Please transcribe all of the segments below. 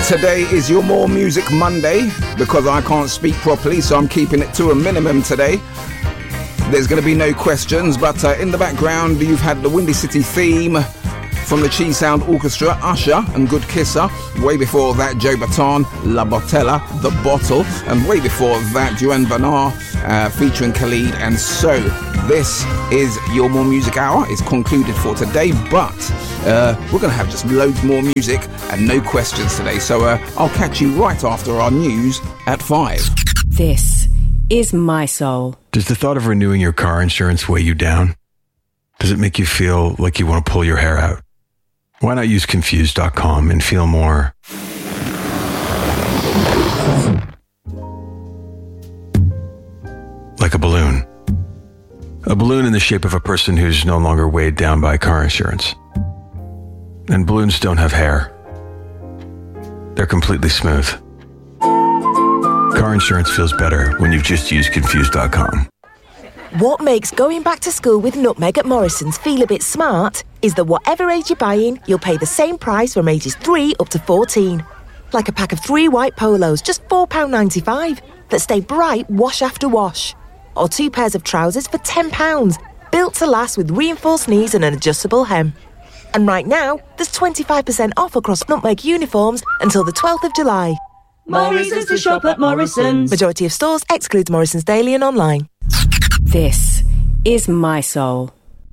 Today is your More Music Monday because I can't speak properly, so I'm keeping it to a minimum today. There's going to be no questions, but in the background you've had the Windy City theme from the Chi Sound Orchestra, Usher and Good Kisser. Way before that, Joe Bataan, La Botella, The Bottle. And way before that, Joanne Bernard featuring Khalid and So. This is your More Music Hour. It's concluded for today, but we're going to have just loads more music and no questions today. So I'll catch you right after our news at 5. This is My Soul. Does the thought of renewing your car insurance weigh you down? Does it make you feel like you want to pull your hair out? Why not use Confused.com and feel more like a balloon? A balloon in the shape of a person who's no longer weighed down by car insurance. And balloons don't have hair. They're completely smooth. Car insurance feels better when you've just used Confused.com. What makes going back to school with Nutmeg at Morrison's feel a bit smart is that whatever age you're buying, you'll pay the same price from ages 3 up to 14. Like a pack of 3 white polos, just £4.95, that stay bright wash after wash. Or 2 pairs of trousers for £10, built to last with reinforced knees and an adjustable hem. And right now, there's 25% off across Nutmeg uniforms until the 12th of July. More reasons to shop at Morrison's. Majority of stores excludes Morrison's Daily and online. This is My Soul.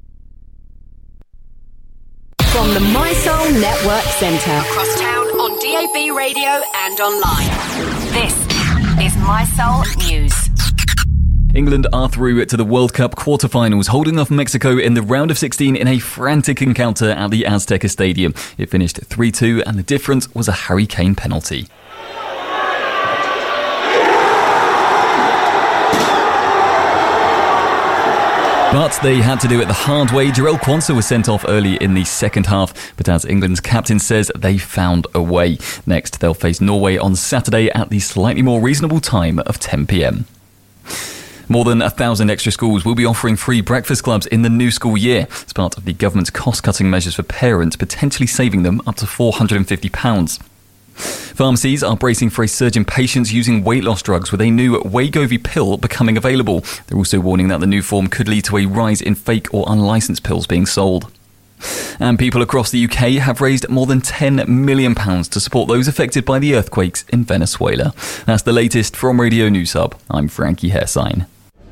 From the My Soul Network Centre. Across town on DAB radio and online. This is My Soul News. England are through to the World Cup quarter-finals, holding off Mexico in the round of 16 in a frantic encounter at the Azteca Stadium. It finished 3-2 and the difference was a Harry Kane penalty. But they had to do it the hard way. Jarell Quansah was sent off early in the second half, but as England's captain says, they found a way. Next, they'll face Norway on Saturday at the slightly more reasonable time of 10 p.m. More than 1,000 extra schools will be offering free breakfast clubs in the new school year as part of the government's cost-cutting measures for parents, potentially saving them up to £450. Pharmacies are bracing for a surge in patients using weight loss drugs, with a new Wegovy pill becoming available. They're also warning that the new form could lead to a rise in fake or unlicensed pills being sold. And people across the UK have raised more than £10 million to support those affected by the earthquakes in Venezuela. That's the latest from Radio News Hub. I'm Frankie Hairsign.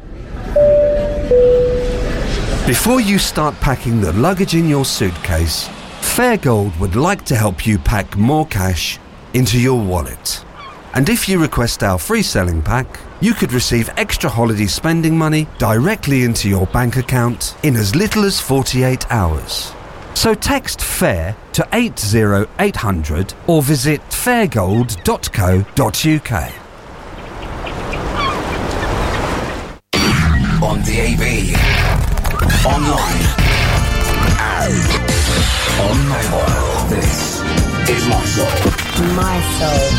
Before you start packing the luggage in your suitcase, Fairgold would like to help you pack more cash into your wallet. And if you request our free selling pack, you could receive extra holiday spending money directly into your bank account in as little as 48 hours. So text FAIR to 80800 or visit fairgold.co.uk. On DAB, online, and on mobile. This is My Soul. My Soul.